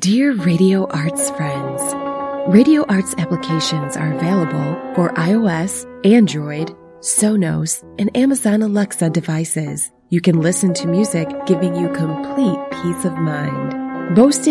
Dear Radio Arts friends, Radio Arts applications are available for iOS, Android, Sonos, and Amazon Alexa devices. You can listen to music giving you complete peace of mind. Boasting